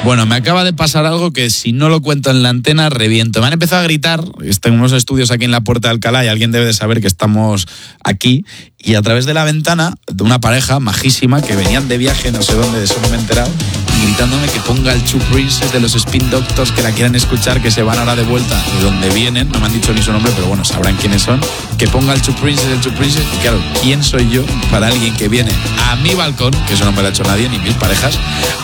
Bueno, me acaba de pasar algo que si no lo cuento en la antena, reviento. Me han empezado a gritar, tengo unos estudios aquí en la Puerta de Alcalá y alguien debe de saber que estamos aquí, y a través de la ventana de una pareja majísima que venían de viaje, no sé dónde, de eso no me he enterado, y gritándome que ponga el Two Princes de los Spin Doctors, que la quieran escuchar, que se van ahora de vuelta de donde vienen, no me han dicho ni su nombre, pero bueno, sabrán quiénes son, que ponga el Two Princes, y claro, ¿quién soy yo para alguien que viene a mi balcón, que eso no me lo ha hecho nadie, ni mil parejas,